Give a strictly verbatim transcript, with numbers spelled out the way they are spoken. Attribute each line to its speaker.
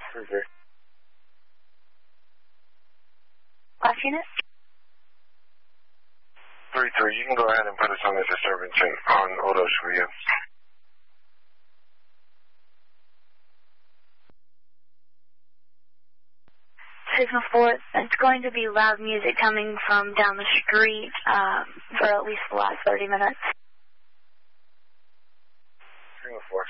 Speaker 1: three three.
Speaker 2: Last unit?
Speaker 1: three three, you can go ahead and put us on the disturbance on Old Ocean View.
Speaker 2: Signal four, it's going to be loud music coming from down the street uh, for at least the last thirty minutes.
Speaker 1: Signal four.